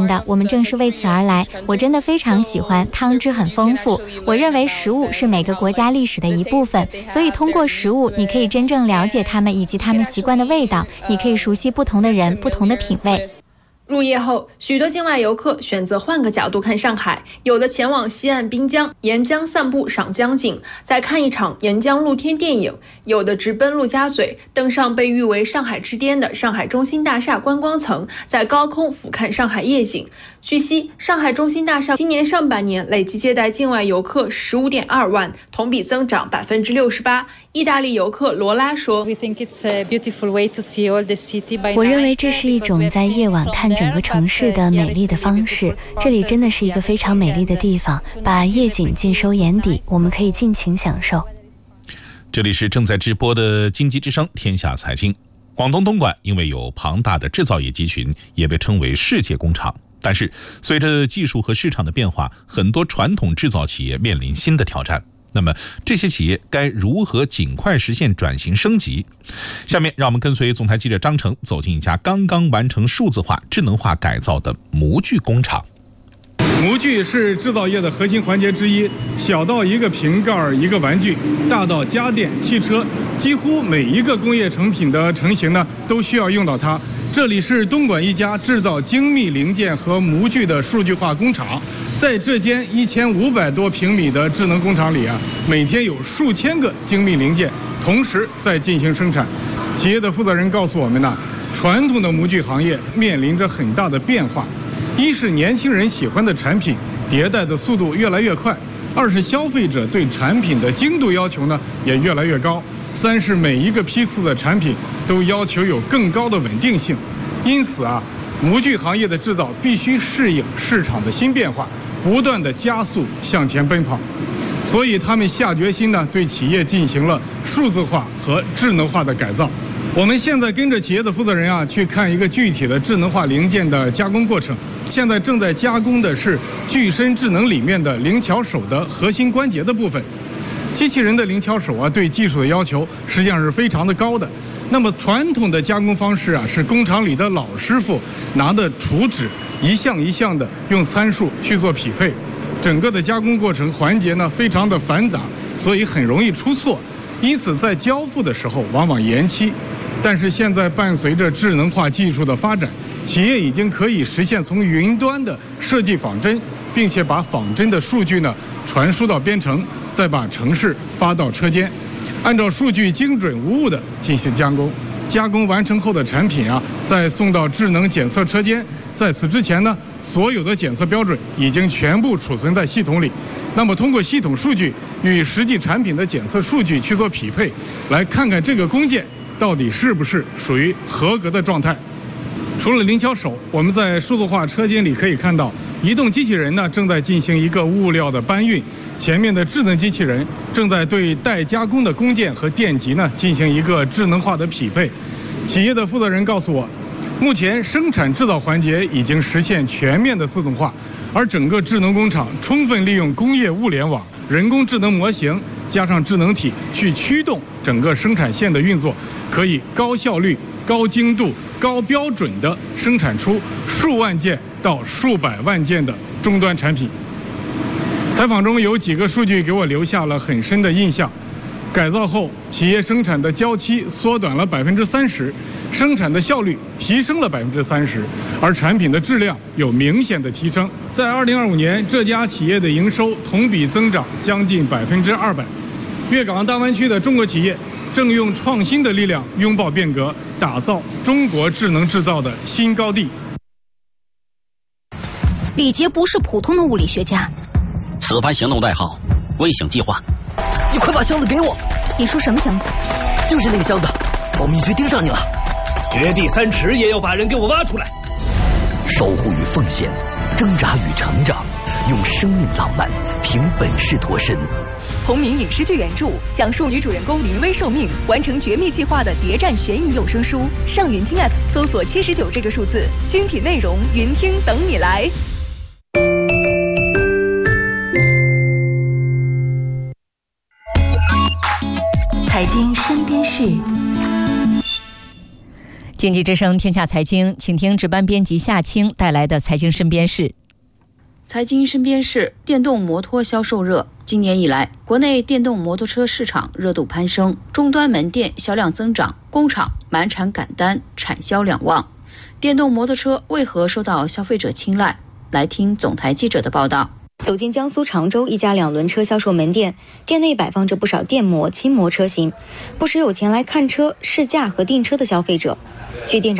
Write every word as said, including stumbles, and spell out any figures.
的，我们正是为此而来。我真的非常喜欢，汤汁很丰富。我认为食物是每个国家历史的一部分，所以通过食物，你可以真正了解他们以及他们习惯的味道，你可以熟悉不同的人、不同的品味。 入夜后，许多境外游客选择换个角度看上海，有的前往西岸滨江沿江散步赏江景，再看一场沿江露天电影；有的直奔陆家嘴，登上被誉为上海之巅的上海中心大厦观光层，在高空俯瞰上海夜景。据悉，上海中心大厦今年上半年累计接待境外游客 十五点二万，同比增长 百分之六十八。意大利游客罗拉说， 我认为这是一种在夜晚看整个城市的美丽的方式，这里真的是一个非常美丽的地方，把夜景尽收眼底，我们可以尽情享受。 这里是正在直播的经济之声天下财经。广东东莞因为有庞大的制造业集群，也被称为世界工厂。但是随着技术和市场的变化，很多传统制造企业面临新的挑战。那么这些企业该如何尽快实现转型升级？下面让我们跟随总台记者张成走进一家刚刚完成数字化、智能化改造的模具工厂。 模具是制造业的核心环节之一，小到一个瓶盖、一个玩具，大到家电、汽车，几乎每一个工业成品的成型呢，都需要用到它。这里是东莞一家制造精密零件和模具的数据化工厂，在这间一千五百多平米的智能工厂里啊，每天有数千个精密零件同时在进行生产。企业的负责人告诉我们呢，传统的模具行业面临着很大的变化。一是年轻人喜欢的产品迭代的速度越来越快，二是消费者对产品的精度要求呢也越来越高，三是每一个批次的产品都要求有更高的稳定性。因此啊，模具行业的制造必须适应市场的新变化，不断的加速向前奔跑。所以他们下决心呢，对企业进行了数字化和智能化的改造。我们现在跟着企业的负责人啊，去看一个具体的智能化零件的加工过程。现在正在加工的是具身智能里面的灵巧手的核心关节的部分。机器人的灵巧手啊，对技术的要求实际上是非常的高的。那么传统的加工方式啊，是工厂里的老师傅拿的图纸一项一项的用参数去做匹配，整个的加工过程环节呢非常的繁杂，所以很容易出错，因此在交付的时候往往延期。但是现在伴随着智能化技术的发展，企业已经可以实现从云端的设计仿真，并且把仿真的数据呢传输到编程，再把程式发到车间，按照数据精准无误的进行加工。加工完成后的产品啊，再送到智能检测车间。在此之前呢，所有的检测标准已经全部储存在系统里。那么通过系统数据与实际产品的检测数据去做匹配，来看看这个工件到底是不是属于合格的状态。除了灵巧手，我们在数字化车间里可以看到，移动机器人呢正在进行一个物料的搬运，前面的智能机器人正在对待加工的工件和电极呢进行一个智能化的匹配。企业的负责人告诉我，目前生产制造环节已经实现全面的自动化，而整个智能工厂充分利用工业物联网、人工智能模型加上智能体去驱动整个生产线的运作，可以高效率、高精度、高标准地生产出数万件到数百万件的终端产品。采访中有几个数据给我留下了很深的印象。改造后，企业生产的交期缩短了百分之三十，生产的效率提升了百分之三十，而产品的质量有明显的提升。在二零二五年，这家企业的营收同比增长将近百分之二百。粤港澳大湾区的中国企业正用创新的力量拥抱变革，打造中国智能制造的新高地。 李杰不是普通的物理学家， 此番行动代号微醒计划。 你快把箱子给我！ 你说什么箱子？ 就是那个箱子，保密局盯上你了。 掘地三尺也要把人给我挖出来。 守护与奉献，挣扎与成长，用生命浪漫凭本事脱身。 同名影视剧原著讲述女主人公临危受命完成绝密计划的谍战悬疑有声书。上云听 App 搜索七十九这个数字，精品内容云听等你来。 财经身边事。 经济之声天下财经，请听值班编辑夏青带来的财经身边事。 财经身边事：电动摩托销售热。今年以来，国内电动摩托车市场热度攀升，终端门店销量增长，工厂满产赶单，产销两旺。电动摩托车为何受到消费者青睐？来听总台记者的报道。 走进江苏常州一家两轮车销售门店，店内摆放着不少电摩、轻摩车型，不时有前来看车、试驾和订车的消费者。据店长